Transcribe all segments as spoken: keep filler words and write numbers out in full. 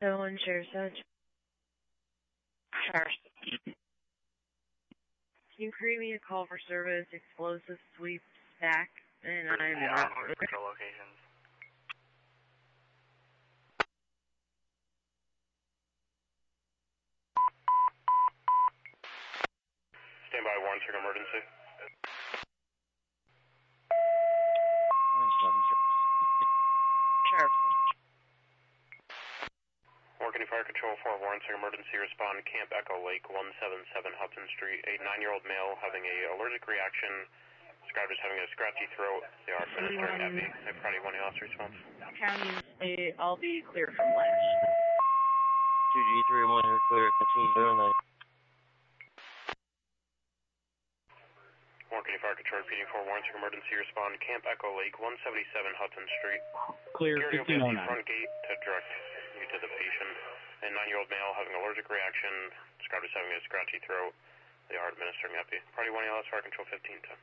seven one, Sheriff Sedge. Sheriff. Can you create me a call for service, explosive sweep stack, and I'm yeah, not I'll control locations. Stand by, warrant check emergency. Sheriff. Warren County Fire Control for warrant check emergency respond Camp Echo Lake, one seven seven Hudson Street. A nine-year-old male having a allergic reaction, described as having a scratchy throat. They are administering epi. I probably want to ask response. County, a, I'll be clear from Lash. two G three one, you're clear at fifteen seven nine. Warren County Fire Control repeating for warrant check emergency respond Camp Echo Lake, one seventy-seven Hudson Street. Clear, Security will be fifteen oh at the nine. front gate to direct you to the patient. A nine-year-old male having allergic reaction, described as having a scratchy throat. They are administering epi. Party one A L S Fire Control fifteen ten.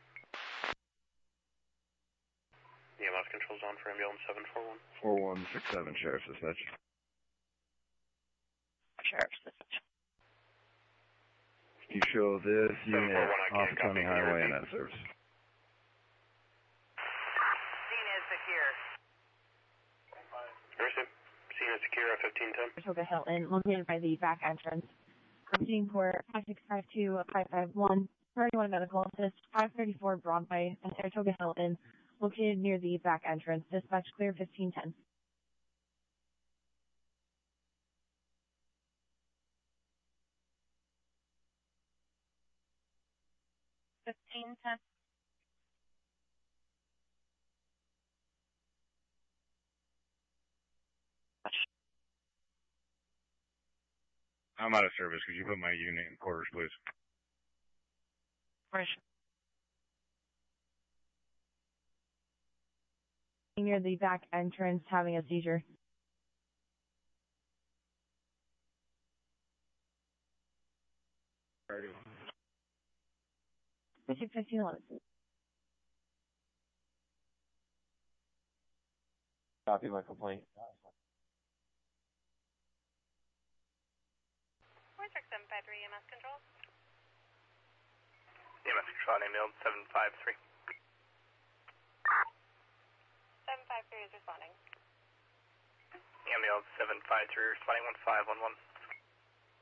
E M S controls on for ambulance seven four one. four one six seven, Sheriff's Dispatch. Sheriff's Dispatch. You show this unit off County Highway and that service. Scene is secure. Mercy. Scene is secure at fifteen ten. Saratoga Hilton, located by the back entrance. Proceeding for five six five two five five one, Priority one Medical Assist, five thirty-four Broadway, and Saratoga Hilton, located near the back entrance. Dispatch clear fifteen ten. fifteen ten. I'm out of service. Could you put my unit in quarters, please? Where's Near the back entrance, having a seizure. fifteen eleven. Copy my complaint. four six seven five three E M S control. E M S control on ambulance seven five three. seven five three is responding. Ambulance seven five three responding one five one one.